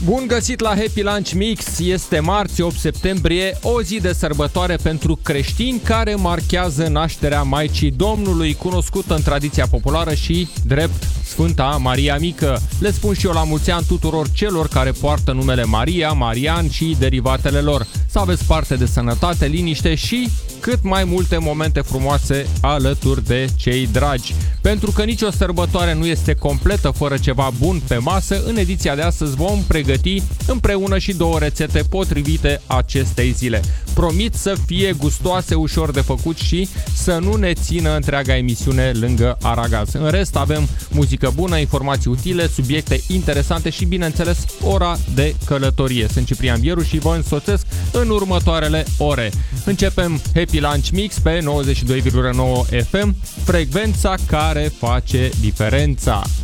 Bun găsit la Happy Lunch Mix! Este marți, 8 septembrie, o zi de sărbătoare pentru creștini care marchează nașterea Maicii Domnului, cunoscută în tradiția populară și drept Sfânta Maria Mică. Le spun și eu la mulți ani tuturor celor care poartă numele Maria, Marian și derivatele lor. Să aveți parte de sănătate, liniște și cât mai multe momente frumoase alături de cei dragi. Pentru că nicio sărbătoare nu este completă fără ceva bun pe masă, în ediția de astăzi vom pregăti împreună și două rețete potrivite acestei zile. Promit să fie gustoase, ușor de făcut și să nu ne țină întreaga emisiune lângă aragaz. În rest avem muzică bună, informații utile, subiecte interesante și, bineînțeles, ora de călătorie. Sunt Ciprian Vieru și vă însoțesc în următoarele ore. Începem Happy Lunch Mix pe 92,9 FM, frecvența care face diferența.